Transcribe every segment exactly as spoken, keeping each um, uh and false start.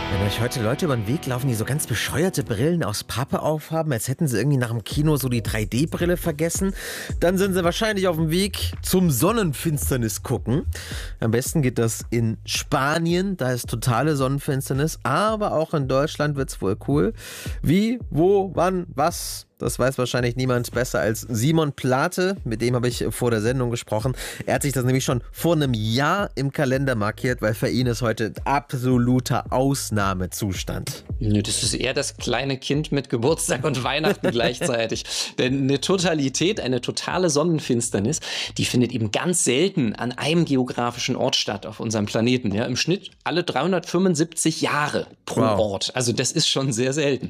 Wenn euch heute Leute über den Weg laufen, die so ganz bescheuerte Brillen aus Pappe aufhaben, als hätten sie irgendwie nach dem Kino so die drei D Brille vergessen, dann sind sie wahrscheinlich auf dem Weg zum Sonnenfinsternis gucken. Am besten geht das in Spanien, da ist totale Sonnenfinsternis, aber auch in Deutschland wird's wohl cool. Wie, wo, wann, was? Das weiß wahrscheinlich niemand besser als Simon Plate. Mit dem habe ich vor der Sendung gesprochen. Er hat sich das nämlich schon vor einem Jahr im Kalender markiert, weil für ihn ist heute absoluter Ausnahmezustand. Das ist eher das kleine Kind mit Geburtstag und Weihnachten gleichzeitig. Denn eine Totalität, eine totale Sonnenfinsternis, die findet eben ganz selten an einem geografischen Ort statt auf unserem Planeten. Ja, im Schnitt alle dreihundertfünfundsiebzig Jahre pro wow. Ort. Also das ist schon sehr selten.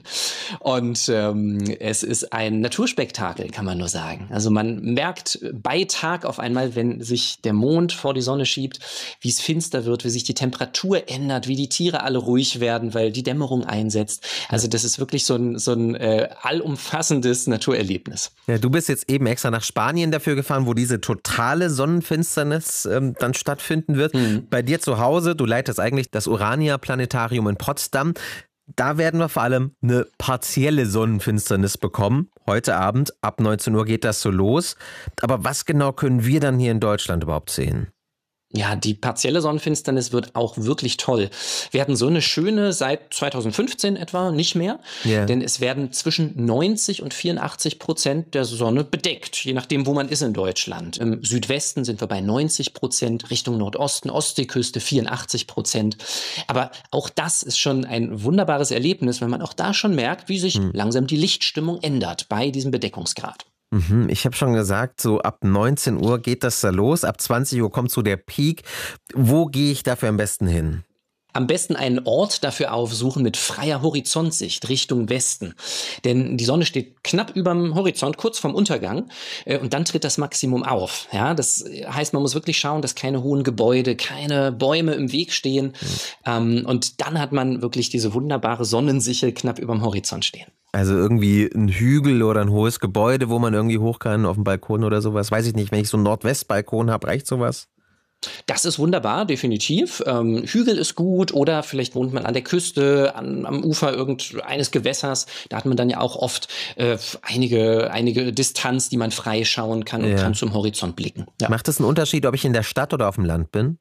Und ähm, es ist ist ein Naturspektakel, kann man nur sagen. Also man merkt bei Tag auf einmal, wenn sich der Mond vor die Sonne schiebt, wie es finster wird, wie sich die Temperatur ändert, wie die Tiere alle ruhig werden, weil die Dämmerung einsetzt. Also das ist wirklich so ein, so ein äh, allumfassendes Naturerlebnis. Ja, du bist jetzt eben extra nach Spanien dafür gefahren, wo diese totale Sonnenfinsternis ähm, dann stattfinden wird. Mhm. Bei dir zu Hause, du leitest eigentlich das Urania-Planetarium in Potsdam. Da werden wir vor allem eine partielle Sonnenfinsternis bekommen. Heute Abend, ab neunzehn Uhr geht das so los. Aber was genau können wir dann hier in Deutschland überhaupt sehen? Ja, die partielle Sonnenfinsternis wird auch wirklich toll. Wir hatten so eine schöne seit zweitausendfünfzehn etwa nicht mehr, yeah. denn es werden zwischen neunzig und vierundachtzig Prozent der Sonne bedeckt, je nachdem, wo man ist in Deutschland. Im Südwesten sind wir bei neunzig Prozent, Richtung Nordosten, Ostseeküste vierundachtzig Prozent. Aber auch das ist schon ein wunderbares Erlebnis, weil man auch da schon merkt, wie sich hm. langsam die Lichtstimmung ändert bei diesem Bedeckungsgrad. Ich habe schon gesagt, so ab neunzehn Uhr geht das da los, ab zwanzig Uhr kommt so der Peak. Wo gehe ich dafür am besten hin? Am besten einen Ort dafür aufsuchen mit freier Horizontsicht Richtung Westen. Denn die Sonne steht knapp überm Horizont, kurz vorm Untergang. Äh, und dann tritt das Maximum auf. Ja, das heißt, man muss wirklich schauen, dass keine hohen Gebäude, keine Bäume im Weg stehen. Mhm. Ähm, und dann hat man wirklich diese wunderbare Sonnensichel knapp überm Horizont stehen. Also irgendwie ein Hügel oder ein hohes Gebäude, wo man irgendwie hoch kann auf dem Balkon oder sowas. Weiß ich nicht, wenn ich so einen Nordwestbalkon habe, reicht sowas? Das ist wunderbar, definitiv. Ähm, Hügel ist gut oder vielleicht wohnt man an der Küste, an, am Ufer irgendeines Gewässers. Da hat man dann ja auch oft äh, einige, einige Distanz, die man frei schauen kann und ja. kann zum Horizont blicken. Ja. Macht es einen Unterschied, ob ich in der Stadt oder auf dem Land bin?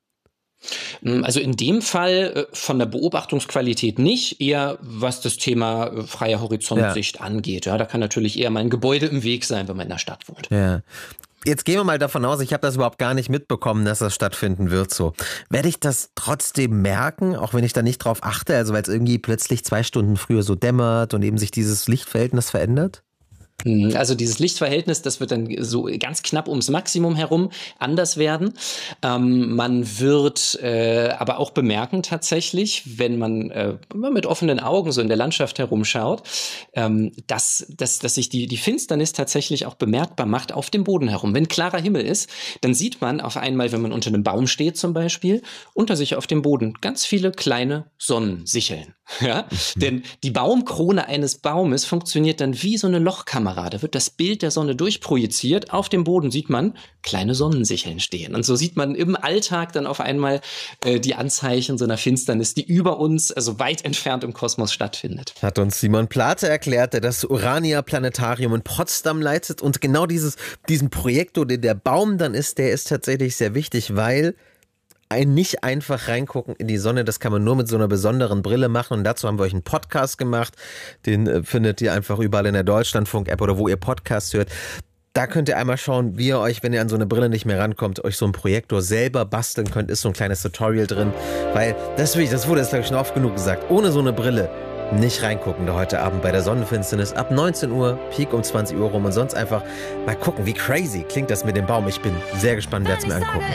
Also in dem Fall äh, von der Beobachtungsqualität nicht, eher was das Thema äh, freie Horizontsicht ja. angeht. Ja, da kann natürlich eher mal ein Gebäude im Weg sein, wenn man in der Stadt wohnt. Ja. Jetzt gehen wir mal davon aus, ich habe das überhaupt gar nicht mitbekommen, dass das stattfinden wird so. Werde ich das trotzdem merken, auch wenn ich da nicht drauf achte, also weil es irgendwie plötzlich zwei Stunden früher so dämmert und eben sich dieses Lichtverhältnis verändert? Also dieses Lichtverhältnis, das wird dann so ganz knapp ums Maximum herum anders werden. Ähm, man wird äh, aber auch bemerken tatsächlich, wenn man, äh, wenn man mit offenen Augen so in der Landschaft herumschaut, ähm, dass, dass, dass sich die, die Finsternis tatsächlich auch bemerkbar macht auf dem Boden herum. Wenn klarer Himmel ist, dann sieht man auf einmal, wenn man unter einem Baum steht zum Beispiel, unter sich auf dem Boden ganz viele kleine Sonnensicheln. Ja? Mhm. Denn die Baumkrone eines Baumes funktioniert dann wie so eine Lochkamera. Da wird das Bild der Sonne durchprojiziert. Auf dem Boden sieht man kleine Sonnensicheln stehen. Und so sieht man im Alltag dann auf einmal äh, die Anzeichen so einer Finsternis, die über uns, also weit entfernt im Kosmos stattfindet. Hat uns Simon Plate erklärt, der das Urania-Planetarium in Potsdam leitet. Und genau dieses, diesen Projektor, den der Baum dann ist, der ist tatsächlich sehr wichtig, weil ein nicht einfach reingucken in die Sonne, das kann man nur mit so einer besonderen Brille machen und dazu haben wir euch einen Podcast gemacht, den äh, findet ihr einfach überall in der Deutschlandfunk-App oder wo ihr Podcast hört. Da könnt ihr einmal schauen, wie ihr euch, wenn ihr an so eine Brille nicht mehr rankommt, euch so einen Projektor selber basteln könnt, ist so ein kleines Tutorial drin, weil das, wirklich, das wurde jetzt glaube ich schon oft genug gesagt, ohne so eine Brille nicht reingucken da heute Abend bei der Sonnenfinsternis ab neunzehn Uhr, Peak um zwanzig Uhr rum und sonst einfach mal gucken, wie crazy klingt das mit dem Baum. Ich bin sehr gespannt, werde es mir angucken.